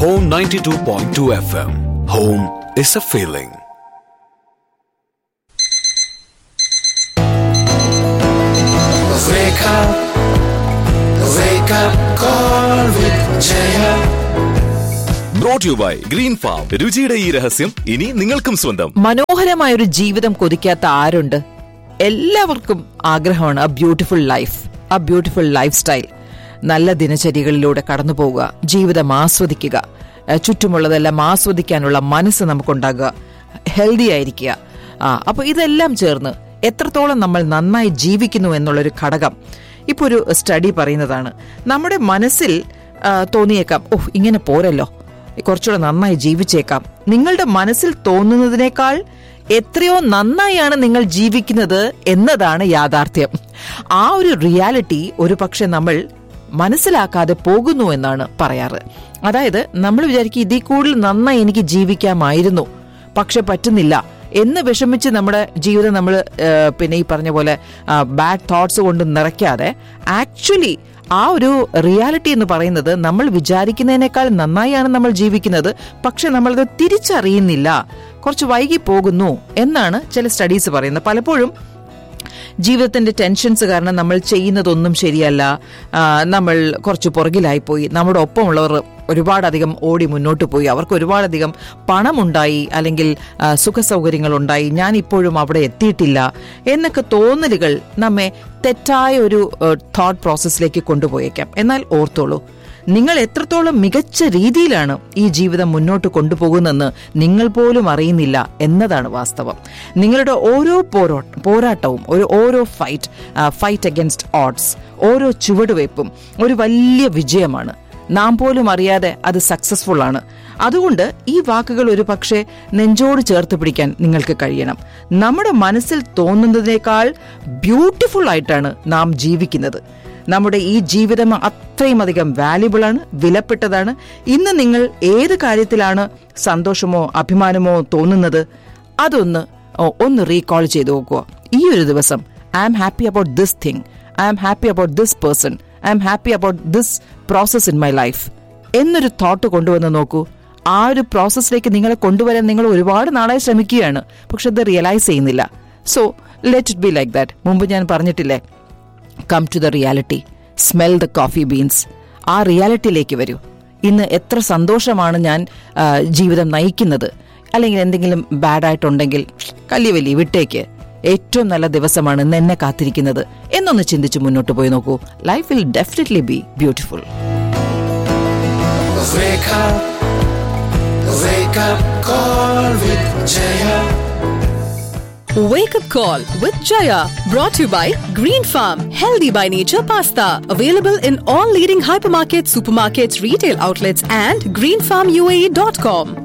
Home 92.2 FM. Home is a feeling. Wake up call with Jaya. Brought you by Green Farm. രുചിയുടെ ഈ രഹസ്യം ഇനി നിങ്ങൾക്കും സ്വന്തം. മനോഹരമായൊരു ജീവിതം കൊതിക്കാത്ത ആരുണ്ട്? എല്ലാവർക്കും ആഗ്രഹമാണ് a beautiful life, a beautiful lifestyle. നല്ല ദിനചര്യകളിലൂടെ കടന്നു പോവുക, ജീവിതം ആസ്വദിക്കുക, ചുറ്റുമുള്ളതെല്ലാം ആസ്വദിക്കാനുള്ള മനസ്സ് നമുക്കുണ്ടാകുക, ഹെൽത്തി ആയിരിക്കുക. അപ്പോൾ ഇതെല്ലാം ചേർന്ന് എത്രത്തോളം നമ്മൾ നന്നായി ജീവിക്കുന്നു എന്നുള്ളൊരു ഘടകം ഇപ്പോൾ ഒരു സ്റ്റഡി പറയുന്നതാണ്. നമ്മുടെ മനസ്സിൽ തോന്നിയേക്കാം, ഇങ്ങനെ പോരല്ലോ, കുറച്ചുകൂടെ നന്നായി ജീവിച്ചേക്കാം. നിങ്ങളുടെ മനസ്സിൽ തോന്നുന്നതിനേക്കാൾ എത്രയോ നന്നായാണ് നിങ്ങൾ ജീവിക്കുന്നത് എന്നതാണ് യാഥാർത്ഥ്യം. ആ ഒരു റിയാലിറ്റി ഒരു പക്ഷെ നമ്മൾ മനസ്സിലാക്കാതെ പോകുന്നു എന്നാണ് പറയാറ്. അതായത് നമ്മൾ വിചാരിക്കും ഇതിൽ കൂടുതൽ നന്നായി എനിക്ക് ജീവിക്കാമായിരുന്നു, പക്ഷെ പറ്റുന്നില്ല എന്ന് വിഷമിച്ച് നമ്മുടെ ജീവിതം നമ്മൾ പിന്നെ ഈ പറഞ്ഞ പോലെ ബാഡ് തോട്ട്സ് കൊണ്ട് നിറയ്ക്കാതെ ആക്ച്വലി ആ ഒരു റിയാലിറ്റി എന്ന് പറയുന്നത് നമ്മൾ വിചാരിക്കുന്നതിനേക്കാൾ നന്നായാണ് നമ്മൾ ജീവിക്കുന്നത്, പക്ഷെ നമ്മളത് തിരിച്ചറിയുന്നില്ല, കുറച്ച് വൈകി പോകുന്നു എന്നാണ് ചില സ്റ്റഡീസ് പറയുന്നത്. പലപ്പോഴും ജീവിതത്തിന്റെ ടെൻഷൻസ് കാരണം നമ്മൾ ചെയ്യുന്നതൊന്നും ശരിയല്ല, നമ്മൾ കുറച്ച് പുറകിലായിപ്പോയി, നമ്മുടെ ഒപ്പമുള്ളവർ ഒരുപാടധികം ഓടി മുന്നോട്ട് പോയി, അവർക്ക് ഒരുപാടധികം പണമുണ്ടായി അല്ലെങ്കിൽ സുഖസൗകര്യങ്ങളുണ്ടായി, ഞാൻ ഇപ്പോഴും അവിടെ എത്തിയിട്ടില്ല എന്നൊക്കെ തോന്നലുകൾ നമ്മെ തെറ്റായ ഒരു തോട്ട് പ്രോസസ്സിലേക്ക് കൊണ്ടുപോയേക്കാം. എന്നാൽ ഓർത്തോളൂ, നിങ്ങൾ എത്രത്തോളം മികച്ച രീതിയിലാണ് ഈ ജീവിതം മുന്നോട്ട് കൊണ്ടുപോകുന്നതെന്ന് നിങ്ങൾ പോലും അറിയുന്നില്ല എന്നതാണ് വാസ്തവം. നിങ്ങളുടെ ഓരോ പോരാട്ടവും, ഓരോ ഫൈറ്റ് അഗൈൻസ്റ്റ് ഓഡ്സ്, ഓരോ ചുവടുവയ്പും ഒരു വലിയ വിജയമാണ്. നാം പോലും അറിയാതെ അത് സക്സസ്ഫുൾ ആണ്. അതുകൊണ്ട് ഈ വാക്കുകൾ ഒരു പക്ഷേ നെഞ്ചോട് ചേർത്ത് പിടിക്കാൻ നിങ്ങൾക്ക് കഴിയണം. നമ്മുടെ മനസ്സിൽ തോന്നുന്നതിനേക്കാൾ ബ്യൂട്ടിഫുൾ ആയിട്ടാണ് നാം ജീവിക്കുന്നത്. നമ്മുടെ ഈ ജീവിതം അത്രയും അധികം വാല്യുബിൾ ആണ്, വിലപ്പെട്ടതാണ്. ഇന്ന് നിങ്ങൾ ഏത് കാര്യത്തിലാണ് സന്തോഷമോ അഭിമാനമോ തോന്നുന്നത്, അതൊന്ന് റീകോൾ ചെയ്ത് നോക്കുക. ഈ ഒരു ദിവസം I am happy about this thing, I am happy about this person, I am happy about this process in my life എന്നൊരു തോട്ട് കൊണ്ടുവന്ന് നോക്കൂ. ആ ഒരു പ്രോസസ്സിലേക്ക് നിങ്ങളെ കൊണ്ടുവരാൻ നിങ്ങൾ ഒരുപാട് നാളായി ശ്രമിക്കുകയാണ്, പക്ഷെ അത് റിയലൈസ് ചെയ്യുന്നില്ല. So let it be like that. മുമ്പ് ഞാൻ പറഞ്ഞിട്ടില്ലേ, come to the reality, smell the coffee beans. ആ റിയാലിറ്റിയിലേക്ക് വരൂ. ഇന്ന് എത്ര സന്തോഷമാണ് ഞാൻ ജീവിതം നയിക്കുന്നത്, അല്ലെങ്കിൽ എന്തെങ്കിലും ബാഡായിട്ടുണ്ടെങ്കിൽ കല്ലിവലി വിട്ടേക്ക്, ഏറ്റവും നല്ല ദിവസമാണ് ഇന്ന് എന്നെ കാത്തിരിക്കുന്നത് എന്നൊന്ന് ചിന്തിച്ച് മുന്നോട്ട് പോയി നോക്കൂ. Life will definitely B beautiful. Wake up call with Jaya. Wake up call with Jaya, brought to you by Green Farm, healthy by nature pasta, available in all leading hypermarkets, supermarkets, retail outlets and greenfarmuae.com.